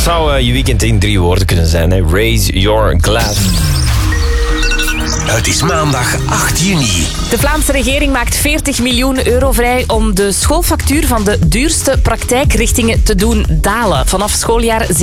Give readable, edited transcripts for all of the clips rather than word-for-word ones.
zou je weekend in 3 woorden kunnen zijn. Hè? Raise your glass. Het is maandag 8 juni. De Vlaamse regering maakt 40 miljoen euro vrij om de schoolfactuur van de duurste praktijkrichtingen te doen dalen. Vanaf schooljaar 27-28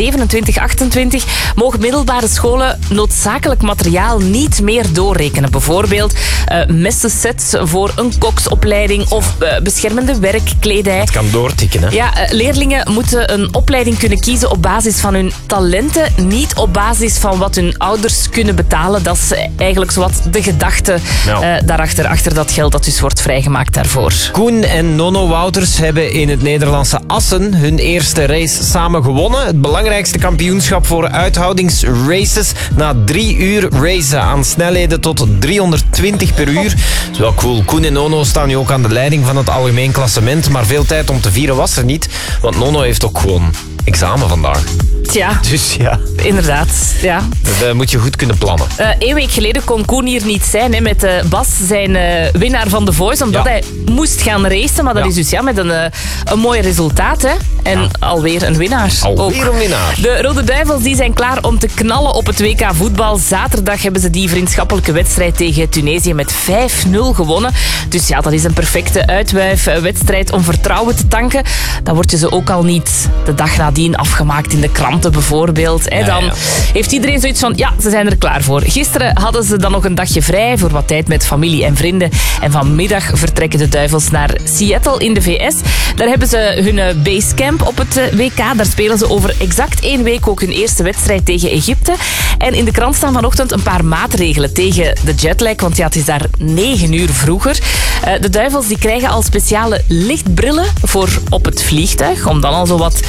mogen middelbare scholen noodzakelijk materiaal niet meer doorrekenen. Bijvoorbeeld messensets voor een koksopleiding of beschermende werkkledij. Het kan doortikken, hè? Ja, leerlingen moeten een opleiding kunnen kiezen op basis van hun talenten, niet op basis van wat hun ouders kunnen betalen. Dat is eigenlijk zowat de gedachte daarachter, achter dat geld dat dus wordt vrijgemaakt daarvoor. Koen en Nono Wouters hebben in het Nederlandse Assen hun eerste race samen gewonnen. Het belangrijkste kampioenschap voor uithoudingsraces. Na 3 uur racen aan snelheden tot 320 per uur. Dat is wel cool. Koen en Nono staan nu ook aan de leiding van het algemeen klassement. Maar veel tijd om te vieren was er niet. Want Nono heeft ook gewoon examen vandaag. Tja, Dus ja, inderdaad. Ja. dat moet je goed kunnen plannen. 1 week geleden kon Koen hier niet zijn hè, met Bas, zijn winnaar van The Voice, omdat hij moest gaan racen. Maar dat is dus met een mooi resultaat. Hè. En alweer een winnaar. Alweer een winnaar. De Rode Duivels die zijn klaar om te knallen op het WK voetbal. Zaterdag hebben ze die vriendschappelijke wedstrijd tegen Tunesië met 5-0 gewonnen. Dus ja, dat is een perfecte uitwuifwedstrijd om vertrouwen te tanken. Dan word je ze ook al niet de dag nadien afgemaakt in de kranten bijvoorbeeld. Hè. Dan heeft iedereen zoiets van, ja, ze zijn er klaar voor. Gisteren hadden ze dan nog een dagje vrij voor wat tijd met familie en vrienden. En vanmiddag vertrekken de Duivels naar Seattle in de VS. Daar hebben ze hun basecamp op het WK. Daar spelen ze over exact 1 week ook hun eerste wedstrijd tegen Egypte. En in de krant staan vanochtend een paar maatregelen tegen de jetlag, want ja, het is daar 9 uur vroeger. De Duivels die krijgen al speciale lichtbrillen voor op het vliegtuig, om dan al zo wat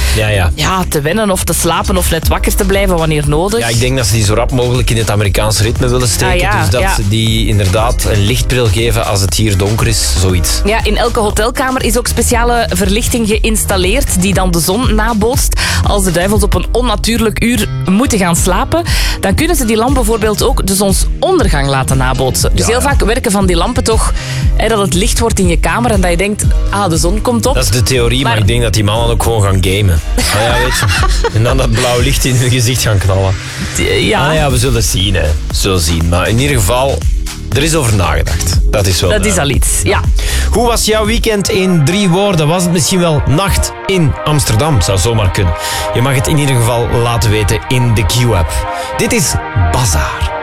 te wennen of te slapen of net wakker te blijven wanneer nodig. Ja, ik denk dat ze die zo rap mogelijk in het Amerikaanse ritme willen steken. Dus dat ze die inderdaad een lichtbril geven als het hier donker is, zoiets. Ja, in elke hotelkamer is ook speciale verlichting geïnstalleerd die dan de zon nabootst. Als de Duivels op een onnatuurlijk uur moeten gaan slapen, dan kunnen ze die lamp bijvoorbeeld ook de zonsondergang laten nabootsen. Dus heel vaak werken van die lampen toch dat het licht wordt in je kamer en dat je denkt, de zon komt op. Dat is de theorie, maar ik denk dat die mannen ook gewoon gaan gamen. Weet je. En dan dat blauw licht in hun gezicht gaan knallen. Ja. We zullen zien, hè. Zullen zien. Maar in ieder geval, er is over nagedacht. Dat is wel. Dat is al iets, ja. Hoe was jouw weekend in 3 woorden? Was het misschien wel nacht in Amsterdam? Zou zomaar kunnen. Je mag het in ieder geval laten weten in de Q-app. Dit is Bazaar.